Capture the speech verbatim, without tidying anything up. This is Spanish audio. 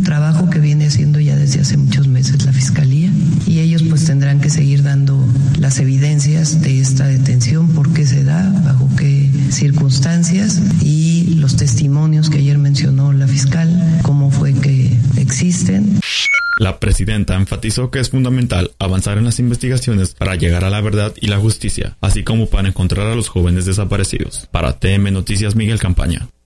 trabajo que viene haciendo ya desde hace muchos meses la Fiscalía, y ellos pues tendrán que seguir dando las evidencias de esta detención, por qué se da, bajo qué circunstancias, y los testimonios que ayer mencionó la fiscal, cómo fue que existen. La presidenta enfatizó que es fundamental avanzar en las investigaciones para llegar a la verdad y la justicia, así como para encontrar a los jóvenes desaparecidos. Para T M Noticias, Miguel Campaña.